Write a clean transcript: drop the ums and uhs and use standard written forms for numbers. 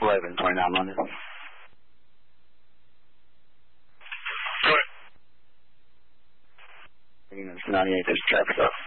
11, 29 London. Go ahead. 98, there's traffic up.